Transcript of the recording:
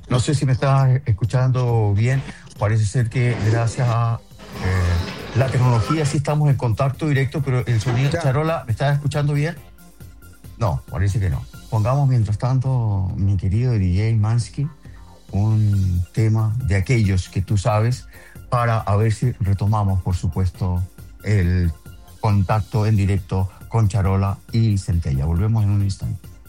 No sé si me estás escuchando bien. Parece ser que gracias a la tecnología sí estamos en contacto directo, pero el sonido, Ya, Charola, ¿me estás escuchando bien? No, parece que no. Pongamos mientras tanto, mi querido DJ Mansky, un tema de aquellos que tú sabes para a ver si retomamos, por supuesto, el contacto en directo con Charola y Centella. Volvemos en un instante.